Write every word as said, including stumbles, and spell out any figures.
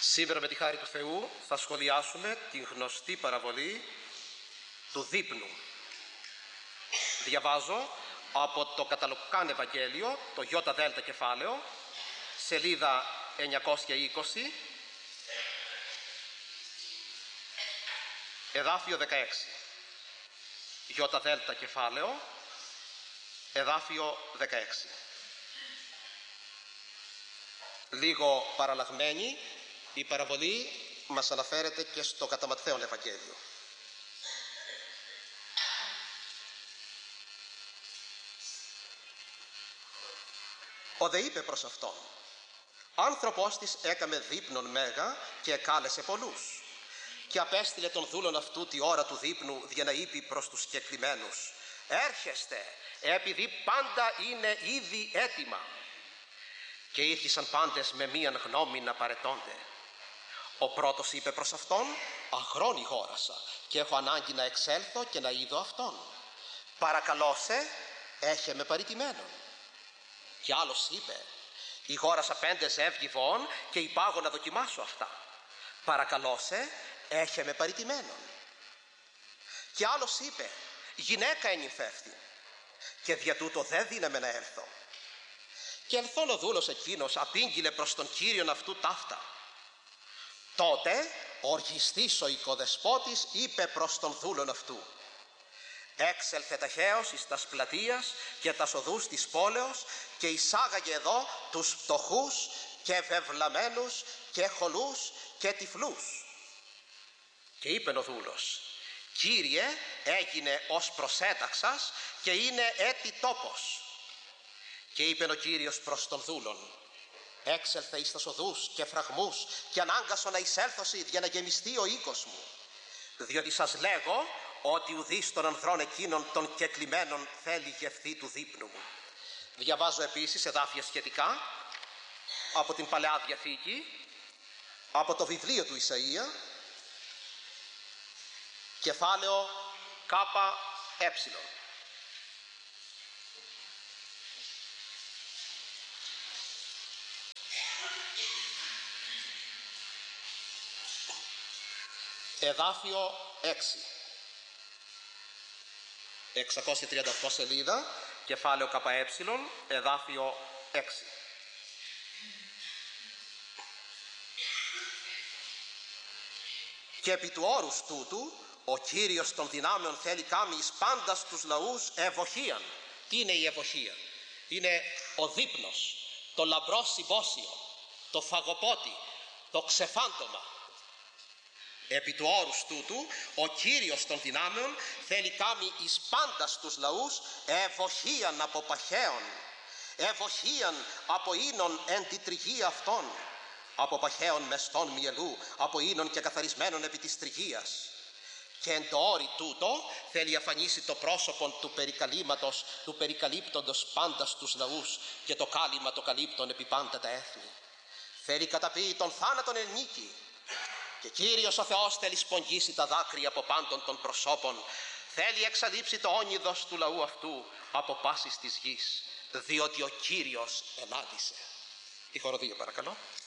Σήμερα με τη χάρη του Θεού θα σχολιάσουμε την γνωστή παραβολή του δείπνου. Διαβάζω από το Καταλουκάν Ευαγγέλιο, το ΙΔ κεφάλαιο, σελίδα εννιακόσια είκοσι, εδάφιο δεκαέξι. ΙΔ κεφάλαιο, εδάφιο δεκαέξι. Λίγο παραλλαγμένη, η παραβολή μας αναφέρεται και στο κατά Ματθαίον Ευαγγέλιο. Ο δε είπε προς αυτόν: άνθρωπος της έκαμε δείπνον μέγα και εκάλεσε πολλούς, και απέστειλε τον δούλον αυτού τη ώρα του δείπνου για να είπε προς τους κεκλημένους: έρχεστε, επειδή πάντα είναι ήδη έτοιμα. Και ήρχισαν πάντες με μίαν γνώμη να παρετώνται. Ο πρώτος είπε προς αυτόν: αχρόνη γόρασα και έχω ανάγκη να εξέλθω και να είδω αυτόν. Παρακαλώ σε, έχε με παρητημένον. Και άλλος είπε: η γόρασα πέντε ζεύγη βοών και υπάγω να δοκιμάσω αυτά. Παρακαλώ σε, έχε με παρητημένον. Και άλλος είπε: γυναίκα ενυμφεύτη, και δια τούτο δεν δύναμαι να έρθω. Και ελθόν ο δούλος εκείνος απήγγειλε προς τον κύριον αυτού ταύτα. Τότε ο οργιστής ο οικοδεσπότης είπε προς τον δούλον αυτού: έξελθε ταχαίως εις τας πλατείας και τας οδούς της πόλεως και εισάγαγε εδώ τους φτωχούς και βεβλαμένους και χολούς και τυφλούς. Και είπεν ο δούλος: Κύριε, έγινε ως προσέταξας και είναι έτη τόπος. Και είπεν ο Κύριος προς τον δούλον: έξελθε εις τας οδούς και φραγμούς και ανάγκασον να εισέλθωσι για να γεμιστεί ο οίκος μου. Διότι σας λέγω ότι ουδής των ανδρών εκείνων των κεκλημένων θέλει γευθεί του δείπνου μου. Διαβάζω επίσης εδάφια σχετικά από την Παλαιά Διαθήκη, από το βιβλίο του Ισαΐα, κεφάλαιο κάπα έψιλον. Εδάφιο έξι, εξακόσια τριάντα οκτώ σελίδα, κεφάλαιο ΚΕ, εδάφιο έξι. Και επί του όρους τούτου ο Κύριος των δυνάμεων θέλει κάμει εις πάντας τους λαούς ευωχίαν. Τι είναι η ευωχία? Είναι ο δείπνος, το λαμπρό συμπόσιο, το φαγοπότη, το ξεφάντωμα. Επί του όρους τούτου ο Κύριος των δυνάμεων θέλει κάμει εις πάντας τους λαούς ευωχίαν από παχαίων, ευωχίαν από ίνων εν τη τριγή αυτών, από παχαίων μεστών μυελού, από ίνων και καθαρισμένων επί της τριγίας. Και εν το όρι τούτο θέλει αφανίσει το πρόσωπον του περικαλήματος, του περικαλύπτοντος πάντας τους λαούς, και το κάλυμα το καλύπτον επί πάντα τα έθνη. Θέλει καταποιεί τον θάνατον εν νίκη. Και Κύριος ο Θεός θέλει σπογγίσει τα δάκρυα από πάντων των προσώπων, θέλει εξαλείψει το όνειδος του λαού αυτού από πάσης της γης, διότι ο Κύριος ελάλησε. Η χοροδία παρακαλώ.